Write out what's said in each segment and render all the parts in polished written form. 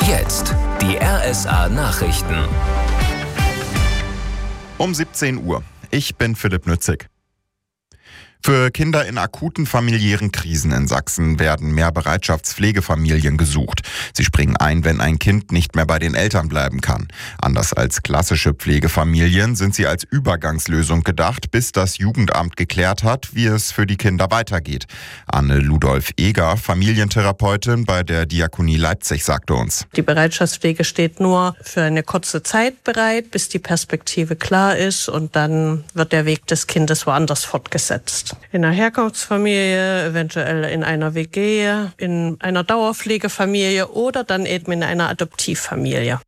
Jetzt die RSA Nachrichten. Um 17 Uhr. Ich bin Philipp Nützig. Für Kinder in akuten familiären Krisen in Sachsen werden mehr Bereitschaftspflegefamilien gesucht. Sie springen ein, wenn ein Kind nicht mehr bei den Eltern bleiben kann. Anders als klassische Pflegefamilien sind sie als Übergangslösung gedacht, bis das Jugendamt geklärt hat, wie es für die Kinder weitergeht. Anne Ludolf-Eger, Familientherapeutin bei der Diakonie Leipzig, sagte uns: Die Bereitschaftspflege steht nur für eine kurze Zeit bereit, bis die Perspektive klar ist, und dann wird der Weg des Kindes woanders fortgesetzt. In einer Herkunftsfamilie, eventuell in einer WG, in einer Dauerpflegefamilie oder dann eben in einer Adoptivfamilie.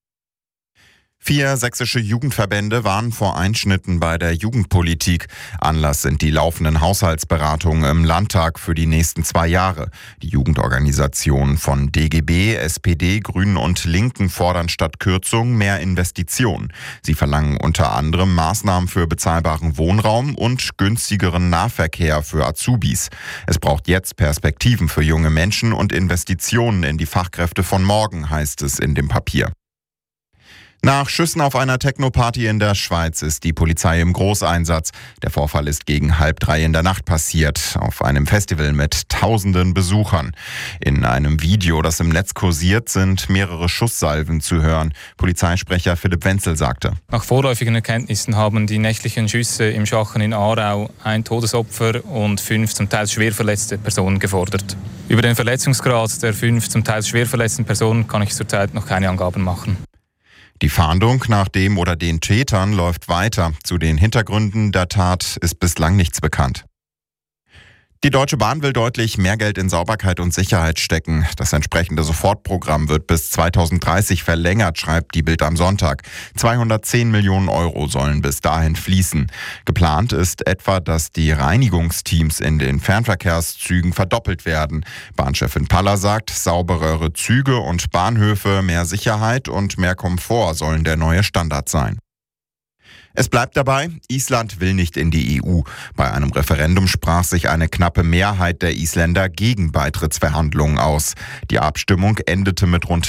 4 sächsische Jugendverbände warnen vor Einschnitten bei der Jugendpolitik. Anlass sind die laufenden Haushaltsberatungen im Landtag für die nächsten 2 Jahre. Die Jugendorganisationen von DGB, SPD, Grünen und Linken fordern statt Kürzungen mehr Investitionen. Sie verlangen unter anderem Maßnahmen für bezahlbaren Wohnraum und günstigeren Nahverkehr für Azubis. Es braucht jetzt Perspektiven für junge Menschen und Investitionen in die Fachkräfte von morgen, heißt es in dem Papier. Nach Schüssen auf einer Techno-Party in der Schweiz ist die Polizei im Großeinsatz. Der Vorfall ist gegen 2:30 in der Nacht passiert, auf einem Festival mit tausenden Besuchern. In einem Video, das im Netz kursiert, sind mehrere Schusssalven zu hören. Polizeisprecher Philipp Wenzel sagte: Nach vorläufigen Erkenntnissen haben die nächtlichen Schüsse im Schachen in Aarau ein Todesopfer und 5 zum Teil schwer verletzte Personen gefordert. Über den Verletzungsgrad der 5 zum Teil schwer verletzten Personen kann ich zurzeit noch keine Angaben machen. Die Fahndung nach dem oder den Tätern läuft weiter. Zu den Hintergründen der Tat ist bislang nichts bekannt. Die Deutsche Bahn will deutlich mehr Geld in Sauberkeit und Sicherheit stecken. Das entsprechende Sofortprogramm wird bis 2030 verlängert, schreibt die Bild am Sonntag. 210 Millionen Euro sollen bis dahin fließen. Geplant ist etwa, dass die Reinigungsteams in den Fernverkehrszügen verdoppelt werden. Bahnchefin Paller sagt, sauberere Züge und Bahnhöfe, mehr Sicherheit und mehr Komfort sollen der neue Standard sein. Es bleibt dabei, Island will nicht in die EU. Bei einem Referendum sprach sich eine knappe Mehrheit der Isländer gegen Beitrittsverhandlungen aus. Die Abstimmung endete mit rund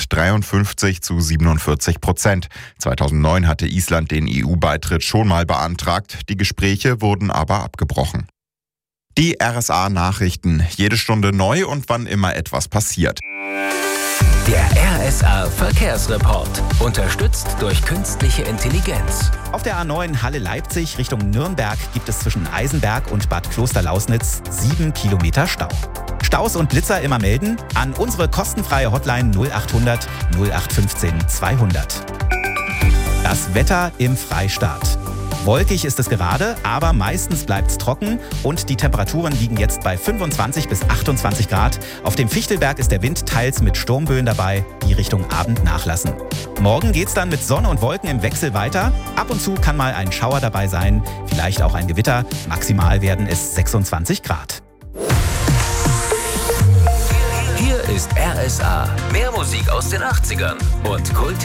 53-47%. 2009 hatte Island den EU-Beitritt schon mal beantragt. Die Gespräche wurden aber abgebrochen. Die RSA Nachrichten. Jede Stunde neu und wann immer etwas passiert. Der RSA Verkehrsreport. Unterstützt durch künstliche Intelligenz. Auf der A9 Halle-Leipzig Richtung Nürnberg gibt es zwischen Eisenberg und Bad Klosterlausnitz 7 Kilometer Stau. Staus und Blitzer immer melden an unsere kostenfreie Hotline 0800 0815 200. Das Wetter im Freistaat. Wolkig ist es gerade, aber meistens bleibt es trocken und die Temperaturen liegen jetzt bei 25 bis 28 Grad. Auf dem Fichtelberg ist der Wind teils mit Sturmböen dabei, die Richtung Abend nachlassen. Morgen geht's dann mit Sonne und Wolken im Wechsel weiter. Ab und zu kann mal ein Schauer dabei sein, vielleicht auch ein Gewitter. Maximal werden es 26 Grad. Hier ist RSA. Mehr Musik aus den 80ern und Kult.